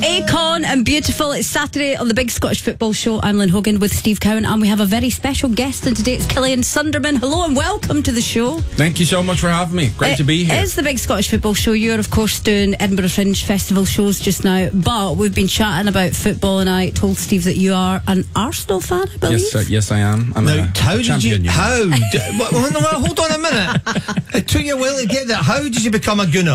Akon and Beautiful. It's Saturday on the Big Scottish Football Show. I'm Lynn Hogan with Steve Cowan, and we have a very special guest, and today it's Killian Sunderman. Hello and welcome to the show. Thank you so much for having me. Great to be here. It is the Big Scottish Football Show. You're of course doing Edinburgh Fringe Festival shows just now, but we've been chatting about football, and I told Steve that you are an Arsenal fan, I believe. Yes, I am. I'm now, how did you? Hold on a minute. It took you a while to get that. How did you become a Gunner?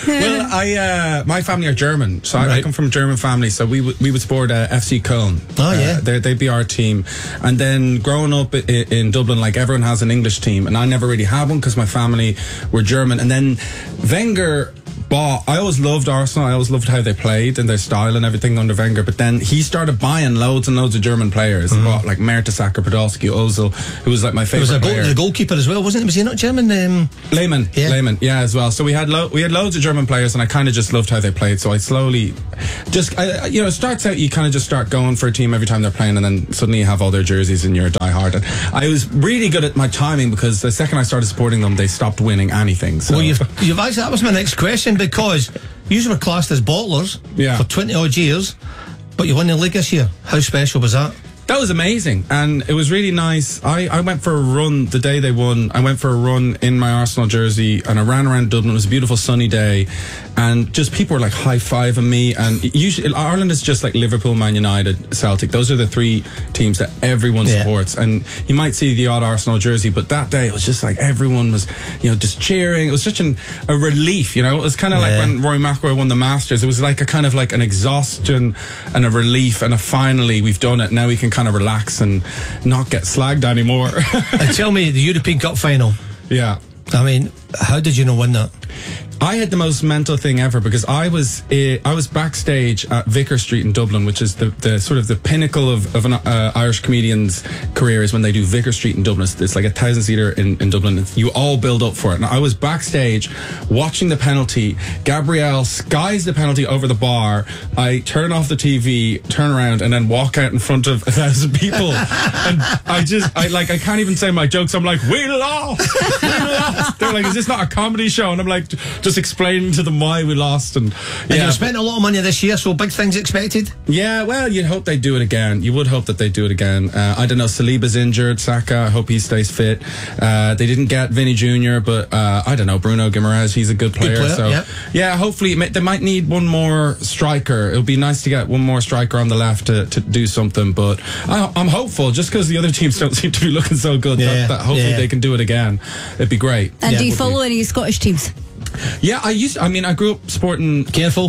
Well, my family are German, so I come from a German family. So we would support FC Köln. Oh yeah, they'd be our team. And then growing up in Dublin, like everyone has an English team, and I never really had one because my family were German. And then Wenger I always loved Arsenal. I always loved how they played and their style and everything under Wenger. But then he started buying loads and loads of German players. He bought like Mertesacker, Podolski, Ozil, who was like my favourite player. The goalkeeper as well, wasn't it? Was he not German? Lehmann, yeah, as well. So we had loads of German players, and I kind of just loved how they played. So I slowly it starts out, you kind of just start going for a team every time they're playing, and then suddenly you have all their jerseys and you're diehard. And I was really good at my timing because the second I started supporting them, they stopped winning anything. So. Well, you've actually, that was my next question, because you were classed as bottlers for 20 odd years, but you won the league this year. How special was that? That was amazing, and it was really nice. I went for a run the day they won. I went for a run in my Arsenal jersey, and I ran around Dublin. It was a beautiful sunny day, and just people were like high-fiving me. And usually Ireland is just like Liverpool, Man United, Celtic. Those are the three teams that everyone supports. And you might see the odd Arsenal jersey, but that day it was just like everyone was, just cheering. It was such a relief, It was kind of like when Rory McIlroy won the Masters. It was like a kind of like an exhaustion and a relief, and finally we've done it. Now we can kind of relax and not get slagged anymore. And tell me, the European Cup final. Yeah. I mean, how did you not win that? I had the most mental thing ever, because I was backstage at Vicar Street in Dublin, which is the sort of the pinnacle of an Irish comedian's career, is when they do Vicar Street in Dublin. It's like a 1,000-seater in Dublin. You all build up for it. And I was backstage watching the penalty. Gabrielle skies the penalty over the bar. I turn off the TV, turn around, and then walk out in front of 1,000 people. And I can't even say my jokes. I'm like, we lost! We lost! They're like, is this not a comedy show? And I'm like, just explaining to them why we lost. And you spent a lot of money this year, so big things expected? Yeah, well, you'd hope they'd do it again. You would hope that they'd do it again. I don't know, Saliba's injured, Saka, I hope he stays fit. They didn't get Vinny Jr., but I don't know, Bruno Guimaraes, he's a good player. So yeah, hopefully they might need one more striker. It would be nice to get one more striker on the left to do something, but I'm hopeful, just because the other teams don't seem to be looking so good, that hopefully they can do it again. It'd be great. And do you follow any Scottish teams? Yeah, I grew up sporting. Careful.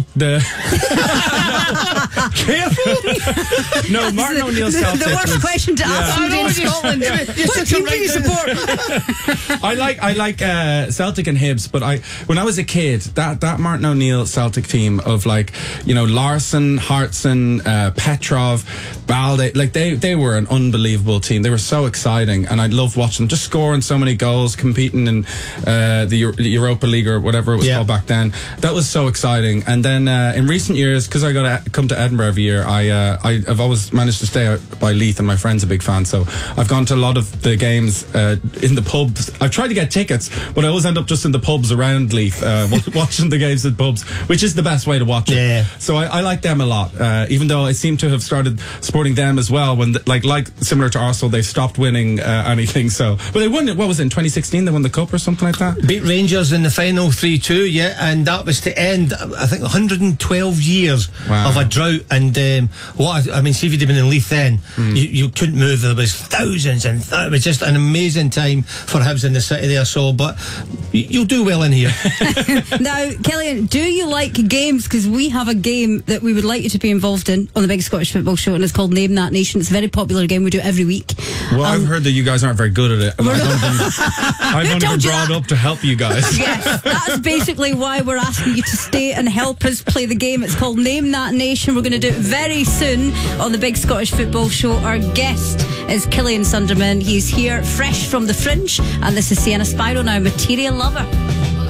Careful? No, Martin O'Neill Celtic. The worst question to ask somebody in Scotland. What team do you support? I like Celtic and Hibs, but when I was a kid, that Martin O'Neill Celtic team of Larson, Hartson, Petrov, Balde, they were an unbelievable team. They were so exciting, and I loved watching them, just scoring so many goals, competing in the Europa League or whatever it was called back then. That was so exciting. And then in recent years, because I got to come to Edinburgh every year, I've always managed to stay out by Leith, and my friend's a big fan, so I've gone to a lot of the games in the pubs. I've tried to get tickets, but I always end up just in the pubs around Leith, watching the games at pubs, which is the best way to watch it. So I like them a lot, even though I seem to have started supporting them as well when like similar to Arsenal, they've stopped winning anything. So, but they won it, what was it, in 2016 they won the cup or something like that? Beat Rangers in the final 3-2, and that was to end, I think, 112 years of a drought. And see if you'd have been in Leith then, you couldn't move. There was thousands and it was just an amazing time for Hibs in the city there. So, but you'll do well in here. Now, Killian, do you like games? Because we have a game that we would like you to be involved in on the Big Scottish Football Show, and it's called Name That Nation. It's a very popular game. We do it every week. Well, I've heard that you guys aren't very good at it. I've only been brought up to help you guys. Yes, that's basically why we're asking you to stay and help us play the game. It's called Name That Nation. We're going to do it very soon on the Big Scottish Football Show. Our guest is Killian Sunderman. He's here fresh from the Fringe, and this is Sienna Spiro now, Material Lover.